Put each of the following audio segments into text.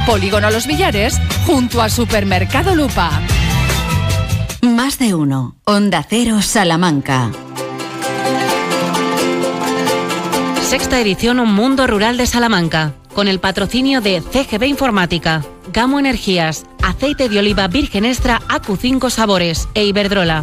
Polígono Los Villares, junto al Supermercado Lupa. Más de uno. Onda Cero Salamanca. Sexta edición Mundo Rural de Salamanca, con el patrocinio de CGB Informática, Gamo Energías, aceite de oliva virgen extra AQ5 Sabores e Iberdrola.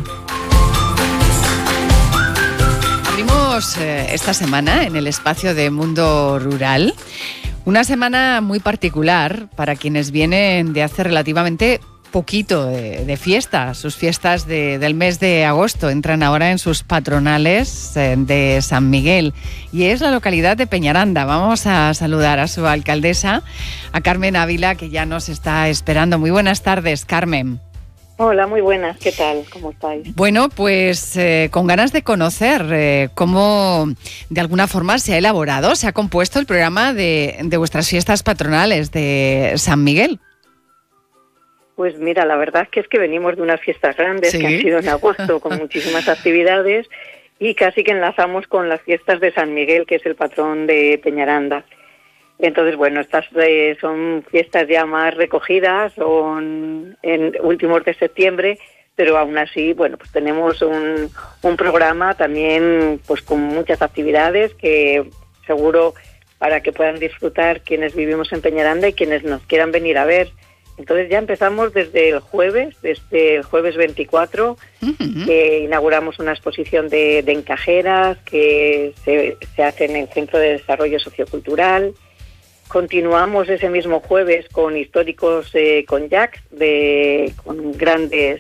Abrimos esta semana en el espacio de Mundo Rural. Una semana muy particular para quienes vienen de hace relativamente poquito de fiestas. Sus fiestas del mes de agosto entran ahora en sus patronales de San Miguel, y es la localidad de Peñaranda. Vamos a saludar a su alcaldesa, a Carmen Ávila, que ya nos está esperando. Muy buenas tardes, Carmen. Hola, muy buenas. ¿Qué tal? ¿Cómo estáis? Bueno, pues con ganas de conocer cómo de alguna forma se ha elaborado, se ha compuesto el programa de vuestras fiestas patronales de San Miguel. Pues mira, la verdad es que venimos de unas fiestas grandes, ¿sí?, que han sido en agosto, con muchísimas actividades, y casi que enlazamos con las fiestas de San Miguel, que es el patrón de Peñaranda. Entonces, bueno, estas son fiestas ya más recogidas, son en últimos de septiembre, pero aún así, bueno, pues tenemos un programa también pues con muchas actividades que seguro para que puedan disfrutar quienes vivimos en Peñaranda y quienes nos quieran venir a ver. Entonces ya empezamos desde el jueves 24, que inauguramos una exposición de encajeras que se hace en el Centro de Desarrollo Sociocultural. Continuamos ese mismo jueves con históricos conjacks, con grandes,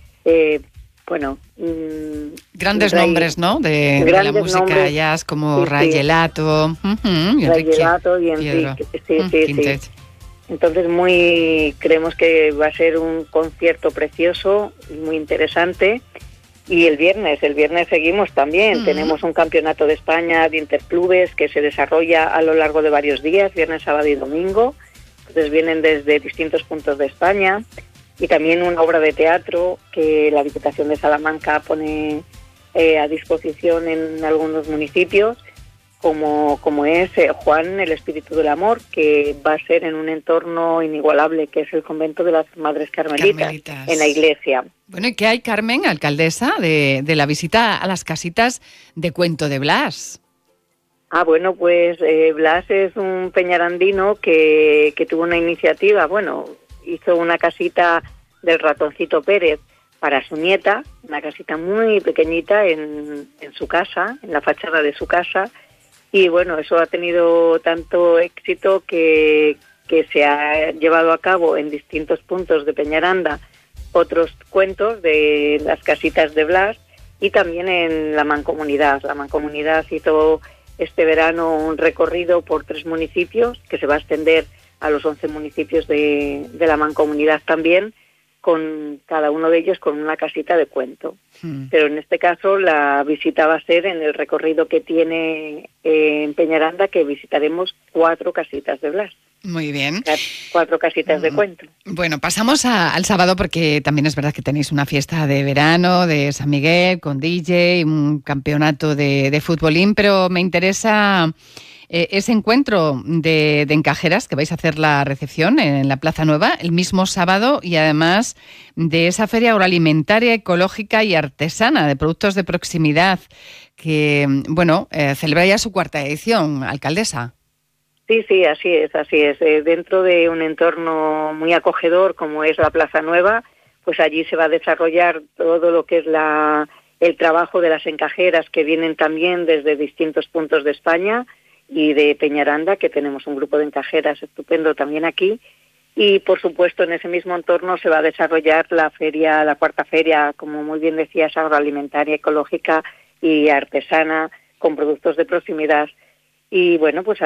grandes nombres, ¿no? De la música nombres, jazz, como sí, Ray Gelato, Ray Gelato y Enrique. Sí. Entonces creemos que va a ser un concierto precioso, muy interesante. Y el viernes seguimos también. Tenemos un campeonato de España de interclubes que se desarrolla a lo largo de varios días, viernes, sábado y domingo. Entonces vienen desde distintos puntos de España. Y también una obra de teatro que la Diputación de Salamanca pone a disposición en algunos municipios, como es Juan, el Espíritu del Amor, que va a ser en un entorno inigualable, que es el convento de las Madres Carmelitas. En la iglesia. Bueno, ¿y qué hay, Carmen, alcaldesa, de la visita a las casitas de cuento de Blas? Bueno, pues Blas es un peñarandino que tuvo una iniciativa, hizo una casita del Ratoncito Pérez para su nieta, una casita muy pequeñita en su casa, en la fachada de su casa. Y bueno, eso ha tenido tanto éxito que se ha llevado a cabo en distintos puntos de Peñaranda otros cuentos de las casitas de Blas, y también en la Mancomunidad. La Mancomunidad hizo este verano un recorrido por 3 municipios que se va a extender a los 11 municipios de la Mancomunidad también, con cada uno de ellos con una casita de cuento. Pero en este caso la visita va a ser en el recorrido que tiene en Peñaranda, que visitaremos 4 casitas de Blas. Muy bien. 4 casitas de cuento. Bueno, pasamos al sábado, porque también es verdad que tenéis una fiesta de verano de San Miguel con DJ, un campeonato de futbolín, pero me interesa ese encuentro de encajeras, que vais a hacer la recepción en la Plaza Nueva el mismo sábado, y además de esa feria agroalimentaria, ecológica y artesana de productos de proximidad que, celebra ya su 4ª edición, alcaldesa. Sí, así es. Dentro de un entorno muy acogedor como es la Plaza Nueva, pues allí se va a desarrollar todo lo que es el trabajo de las encajeras, que vienen también desde distintos puntos de España y de Peñaranda, que tenemos un grupo de encajeras estupendo también aquí. Y por supuesto en ese mismo entorno se va a desarrollar la 4ª feria, como muy bien decías, agroalimentaria, ecológica y artesana, con productos de proximidad. Y bueno, pues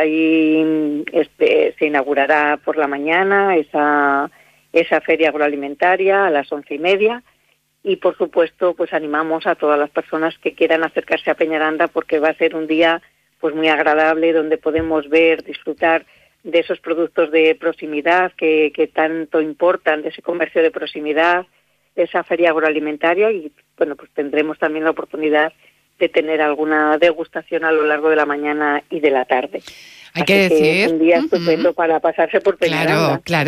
ahí se inaugurará por la mañana esa feria agroalimentaria a las 11:30, y por supuesto pues animamos a todas las personas que quieran acercarse a Peñaranda, porque va a ser un día pues muy agradable, donde podemos ver, disfrutar de esos productos de proximidad que tanto importan, de ese comercio de proximidad, esa feria agroalimentaria, y bueno, pues tendremos también la oportunidad de tener alguna degustación a lo largo de la mañana y de la tarde. Hay que decir, un día estupendo para pasarse por Peñaranda. Claro.